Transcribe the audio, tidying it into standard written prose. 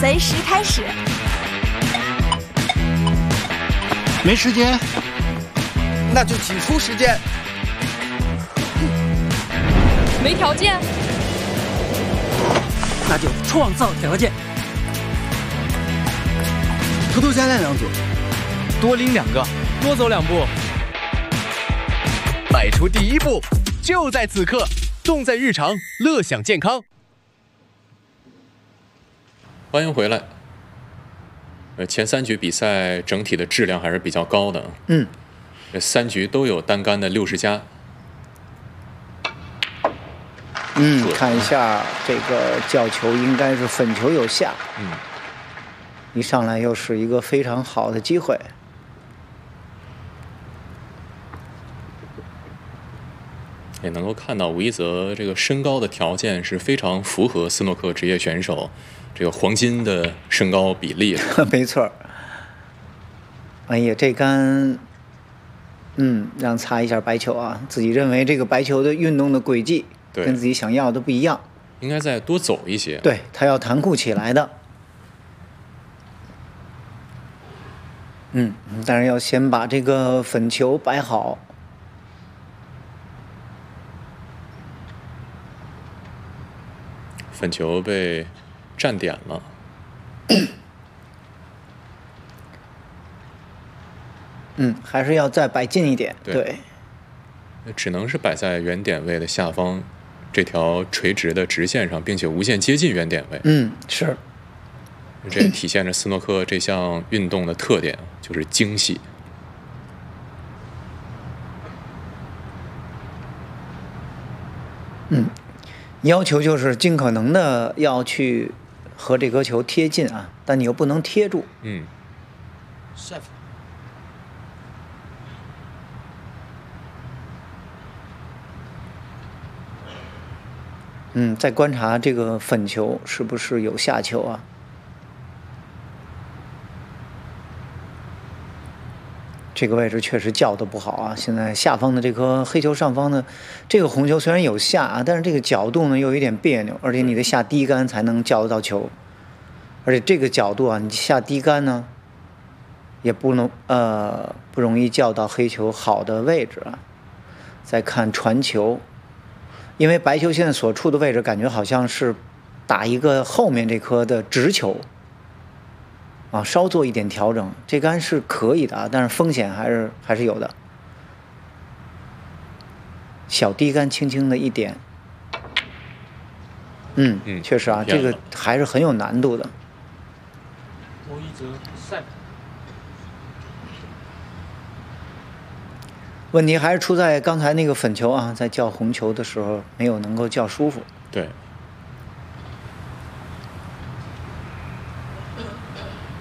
随时开始。 没时间， 那就挤出时间。 没条件， 那就创造条件。 偷偷加练2组， 多拎2个，多走2步。 迈出第一步，就在此刻，动在日常，乐享健康。 欢迎回来。前3局比赛整体的质量还是比较高的。这3局都有单杆的60加。 看一下这个角球应该是粉球有下。一上来又是一个非常好的机会。 也能够看到吴一泽这个身高的条件是非常符合斯诺克职业选手这个黄金的身高比例的。 没错。哎呀，这杆，让擦一下白球啊，自己认为这个白球的运动的轨迹跟自己想要的不一样， 应该再多走一些。 对，他要弹库起来的。当然要先把这个粉球摆好。 粉球被占点了。 还是要再摆近一点。对， 只能是摆在原点位的下方这条垂直的直线上，并且无限接近原点位。 是。 这也体现着斯诺克这项运动的特点，就是精细。 要求就是尽可能的要去和这颗球贴近啊，但你又不能贴住。再观察这个粉球是不是有下球啊？这个位置确实叫得不好啊！现在下方的这颗黑球上方的这个红球虽然有下啊，但是这个角度呢又有一点别扭，而且你得下低杆才能叫得到球，而且这个角度啊，你下低杆呢也不容易叫到黑球好的位置啊。再看传球，因为白球现在所处的位置感觉好像是打一个后面这颗的直球。稍做一点调整，这杆是可以的啊，但是风险还是有的。小低杆轻轻的一点，确实啊，这个还是很有难度的。 吴一泽赛。 问题还是出在刚才那个粉球啊，在叫红球的时候没有能够叫舒服。 对，